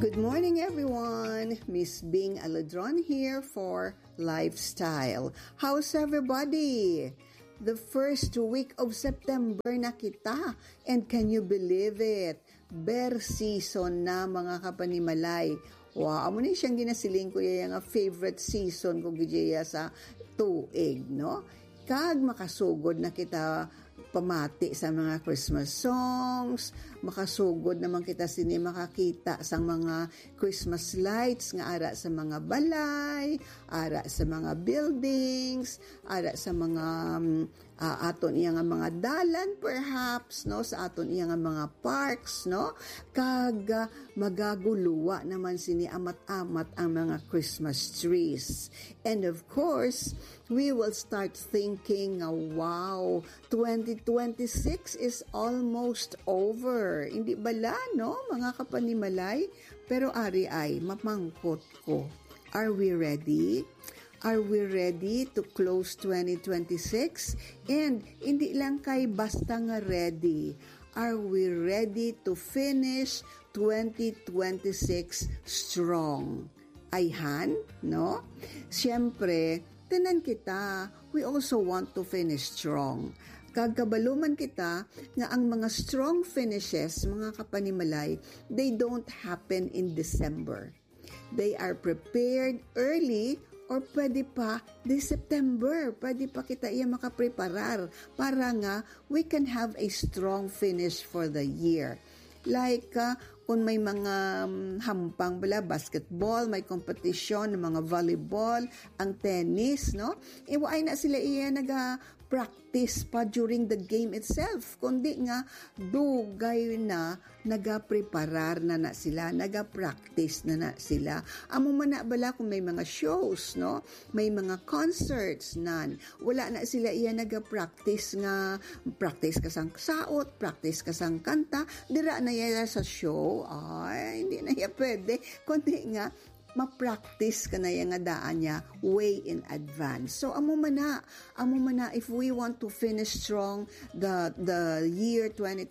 Good morning, everyone. Miss Bing Aladron here for Lifestyle. How's everybody? The first week of September na kita. And can you believe it? Bear season na, mga kapanimalay. Wow, amo na siyang ginasiling ko yung favorite season ko gijaya sa tuig, no? Kag makasugod na kita pamati sa mga Christmas songs, makasugod naman kita sini makakita sa mga Christmas lights nga ara sa mga balay, ara sa mga buildings, ara sa mga aton iya nga mga dalan perhaps, no, sa aton iya nga mga parks, no, kag magaguluwa naman sini amat-amat ang mga Christmas trees. And of course, we will start thinking, wow, 2026 is almost over. Hindi bala, no, mga kapanimalay? Pero ari ay, mamangkot ko. Are we ready? Are we ready to close 2026? And hindi lang kay basta nga ready. Are we ready to finish 2026 strong? Ayhan, no? Siyempre, tinan kita, we also want to finish strong. Kagabaluman kita nga ang mga strong finishes, mga kapanimalay, they don't happen in December. They are prepared early or pwede pa this September. Pwede pa kita iya makapreparar para nga we can have a strong finish for the year. Like, kung may mga hampang bala, basketball, may competition, mga volleyball, ang tennis, no? Iwaay na sila iya naga-practice pa during the game itself. Kundi nga, dugay na naga-preparar na sila, naga-practice na sila. Amo man na bala kung may mga shows, no? May mga concerts nan. Wala na sila iya naga-practice nga, practice kasang saot, practice kasang kanta, dira na iya sa show. Ay, hindi na yan pwede. Kundi nga, ma-practice ka na yung daan niya way in advance. So, amo man na, if we want to finish strong the year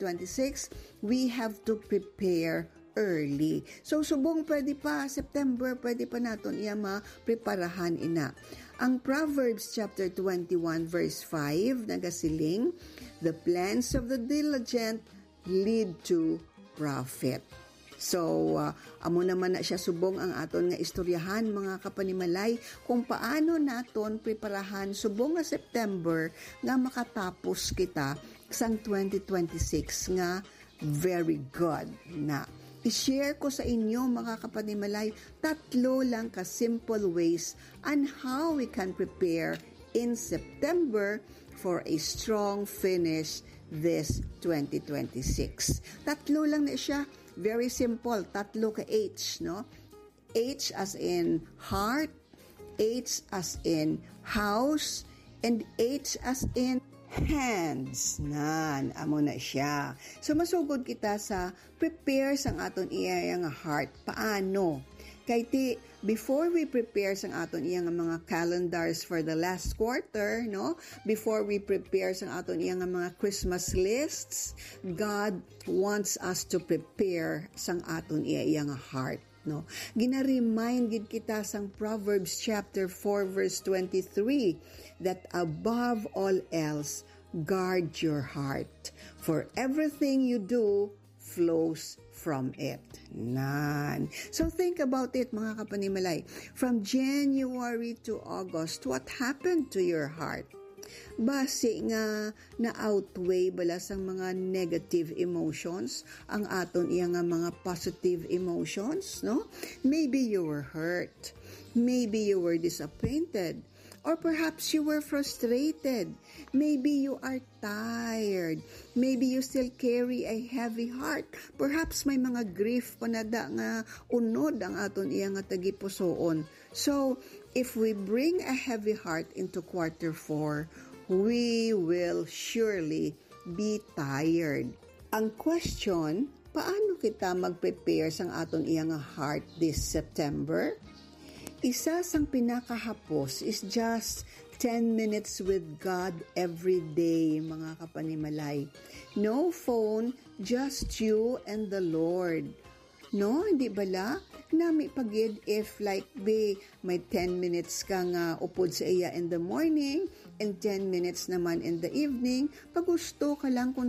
2026, we have to prepare early. So, subong pwede pa, September, pwede pa natin iya ma-preparahan ina. Ang Proverbs chapter 21 verse 5, nagasiling, the plans of the diligent lead to profit. So, amo naman na siya subong ang aton nga istoryahan, mga kapanimalay, kung paano naton preparahan subong nga September nga makatapos kita sang 2026 nga very good na. I-share ko sa inyo, mga kapanimalay, 3 lang ka simple ways on how we can prepare in September for a strong finish this 2026. 3 lang na siya. Very simple, 3 ka H, no? H as in heart, H as in house, and H as in hands. Nan, amo na siya. So, masugod kita sa prepare sang aton iya nga heart. Paano? Kay ti, before we prepare sang aton iya nga mga calendars for the last quarter, no? Before we prepare sang aton iya nga mga Christmas lists, God wants us to prepare sang aton iya nga heart, no? Gina-remind gid kita sang Proverbs chapter 4 verse 23 that above all else, guard your heart, for everything you do flows from it. Nan. So think about it, mga kapanimalay. From January to August, what happened to your heart? Base nga na-outweigh bala sang mga negative emotions ang aton iya nga mga positive emotions, no? Maybe you were hurt. Maybe you were disappointed. Or perhaps you were frustrated. Maybe you are tired. Maybe you still carry a heavy heart. Perhaps may mga grief panada nga unod ang aton iya nga tagipusoon. So, if we bring a heavy heart into quarter 4, we will surely be tired. Ang question, paano kita mag-prepare sang aton iya nga heart this September? Isa sang pinakahapos is just 10 minutes with God every day, mga kapanimalay. No phone, just you and the Lord. No, hindi bala? Nami pagid if like be may 10 minutes ka nga upod sa iya in the morning and 10 minutes naman in the evening, pag gusto ka lang kung